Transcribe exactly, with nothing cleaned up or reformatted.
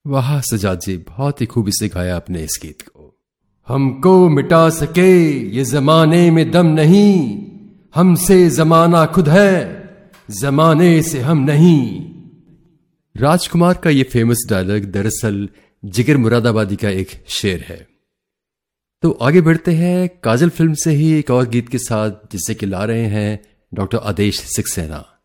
वाह सजाद जी, बहुत ही खूबी से गाया आपने इस गीत को। हमको मिटा सके ये जमाने में दम नहीं, हमसे जमाना खुद है, जमाने से हम नहीं। राजकुमार का ये फेमस डायलॉग दरअसल जिगर मुरादाबादी का एक शेर है। तो आगे बढ़ते हैं काजल फिल्म से ही एक और गीत के साथ, जिसे कि ला रहे हैं डॉक्टर आदेश सक्सेना।